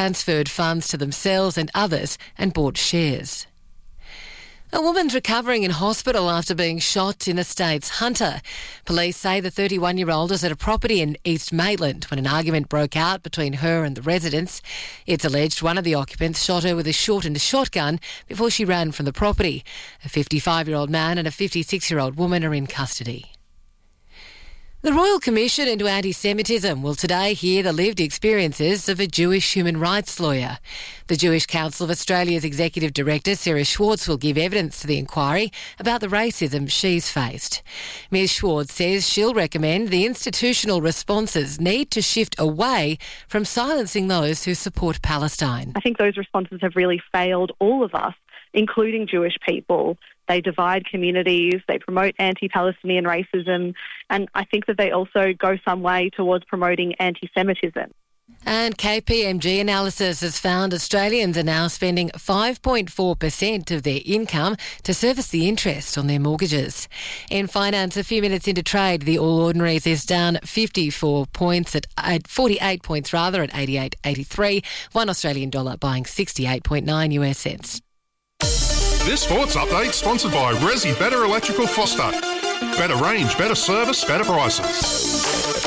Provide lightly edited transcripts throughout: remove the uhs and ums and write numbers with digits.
transferred funds to themselves and others and bought shares. A woman's recovering in hospital after being shot in the state's Hunter. Police say the 31-year-old was at a property in East Maitland when an argument broke out between her and the residents. It's alleged one of the occupants shot her with a shortened shotgun before she ran from the property. A 55-year-old man and a 56-year-old woman are in custody. The Royal Commission into Anti-Semitism will today hear the lived experiences of a Jewish human rights lawyer. The Jewish Council of Australia's Executive Director, Sarah Schwartz, will give evidence to the inquiry about the racism she's faced. Ms Schwartz says she'll recommend the institutional responses need to shift away from silencing those who support Palestine. I think those responses have really failed all of us, including Jewish people. They divide communities, they promote anti-Palestinian racism, and I think that they also go some way towards promoting anti-Semitism. And KPMG analysis has found Australians are now spending 5.4% of their income to service the interest on their mortgages. In finance, a few minutes into trade, the All Ordinaries is down 54 points at 48 points at 88.83. $1 Australian dollar buying 68.9 US cents. This sports update sponsored by Resi Better Electrical Foster. Better range, better service, better prices.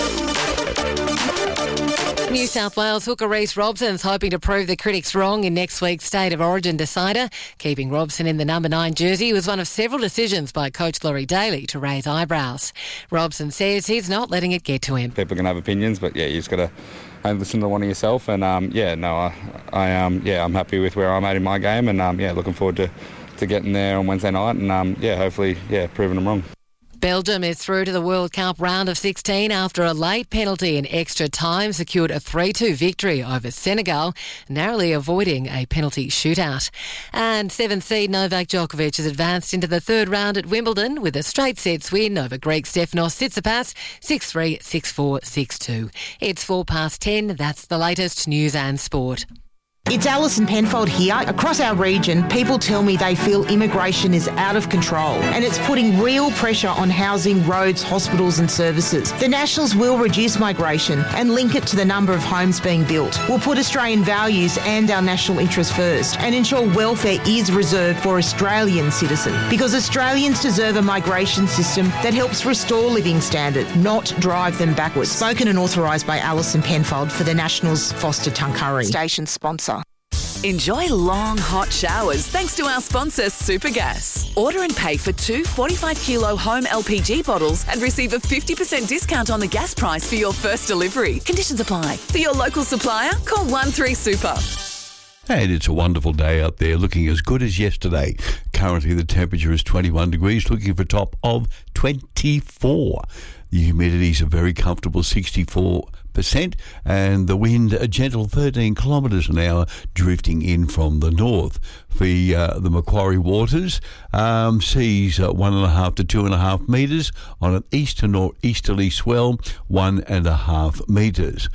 New South Wales hooker Reece Robson's hoping to prove the critics wrong in next week's State of Origin decider. Keeping Robson in the number 9 jersey was one of several decisions by coach Laurie Daly to raise eyebrows. Robson says he's not letting it get to him. People can have opinions, but you just got to listen to one of yourself. And I'm happy with where I'm at in my game, and looking forward to getting there on Wednesday night and hopefully proving them wrong. Belgium is through to the World Cup round of 16 after a late penalty in extra time secured a 3-2 victory over Senegal, narrowly avoiding a penalty shootout. And 7th seed Novak Djokovic has advanced into the third round at Wimbledon with a straight sets win over Greek Stefanos Tsitsipas 6-3, 6-4, 6-2. It's 10:04. That's the latest news and sport. It's Alison Penfold here. Across our region, people tell me they feel immigration is out of control and it's putting real pressure on housing, roads, hospitals and services. The Nationals will reduce migration and link it to the number of homes being built. We'll put Australian values and our national interests first and ensure welfare is reserved for Australian citizens, because Australians deserve a migration system that helps restore living standards, not drive them backwards. Spoken and authorised by Alison Penfold for the Nationals, Foster Tuncurry. Station sponsor. Enjoy long, hot showers thanks to our sponsor, Supergas. Order and pay for 2 45-kilo home LPG bottles and receive a 50% discount on the gas price for your first delivery. Conditions apply. For your local supplier, call 13-SUPER. And it's a wonderful day out there, looking as good as yesterday. Currently, the temperature is 21 degrees, looking for a top of 24. The humidity is a very comfortable 64%, and the wind a gentle 13 kilometres an hour drifting in from the north. For the Macquarie Waters, seas 1.5 to 2.5 metres on an east to northeasterly swell, 1.5 metres.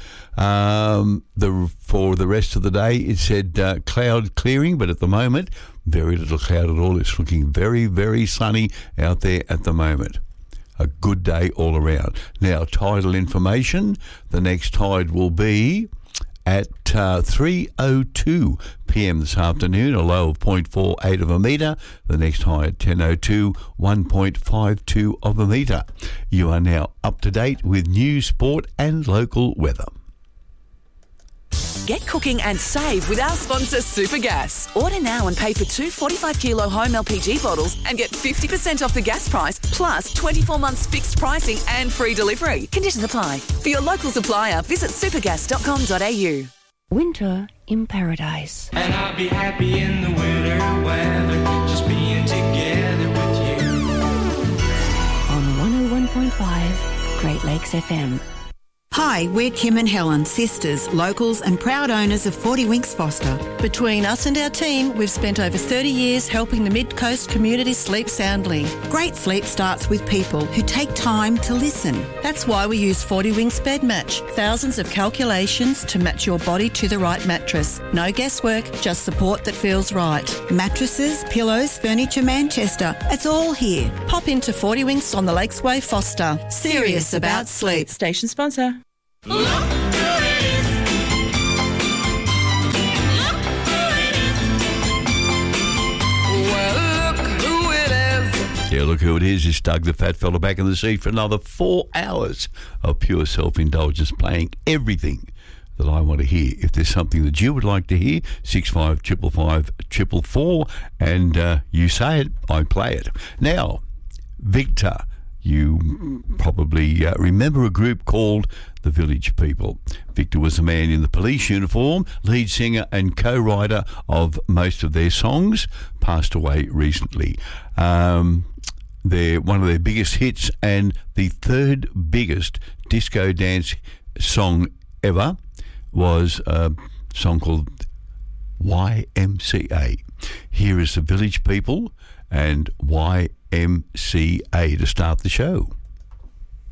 For the rest of the day, it said cloud clearing, but at the moment, very little cloud at all. It's looking very, very sunny out there at the moment. A good day all around. Now, tidal information. The next tide will be at 3:02 p.m. this afternoon, a low of 0.48 of a metre. The next high at 10:02, 1.52 of a metre. You are now up to date with news, sport and local weather. Get cooking and save with our sponsor, Supergas. Order now and pay for 2 45-kilo home LPG bottles and get 50% off the gas price, plus 24 months fixed pricing and free delivery. Conditions apply. For your local supplier, visit supergas.com.au. Winter in paradise. And I'll be happy in the winter weather, just being together with you. On 101.5 Great Lakes FM. Hi, we're Kim and Helen, sisters, locals and proud owners of 40 Winks Foster. Between us and our team, we've spent over 30 years helping the Mid-Coast community sleep soundly. Great sleep starts with people who take time to listen. That's why we use 40 Winks Bed Match. Thousands of calculations to match your body to the right mattress. No guesswork, just support that feels right. Mattresses, pillows, furniture, Manchester. It's all here. Pop into 40 Winks on the Lakesway Foster. Serious about sleep. Station sponsor. Look good. look who it is. It's Doug the Fat Fella back in the seat for another 4 hours of pure self-indulgence, playing everything that I want to hear. If there's something that you would like to hear, 6555 and you say it, I play it. Now, Victor, you probably remember a group called the Village People. Victor was a man in the police uniform, lead singer and co-writer of most of their songs, passed away recently. One of their biggest hits and the third biggest disco dance song ever was a song called YMCA. Here is the Village People and YMCA to start the show.